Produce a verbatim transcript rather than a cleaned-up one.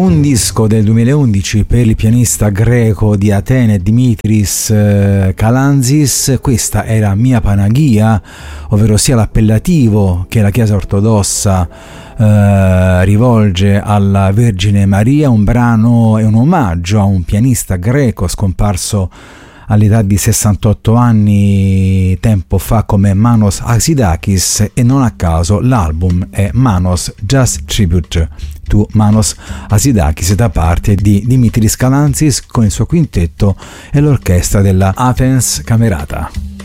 un disco del duemilaundici per il pianista greco di Atene Dimitris Kalantzis. Questa era Mia Panagia, ovvero sia l'appellativo che la Chiesa ortodossa eh, rivolge alla Vergine Maria. Un brano e un omaggio a un pianista greco scomparso all'età di sessantotto anni tempo fa come Manos Hatzidakis, e non a caso l'album è Manos Jazz Tribute to Manos Hatzidakis da parte di Dimitris Kalantzis con il suo quintetto e l'orchestra della Athens Camerata.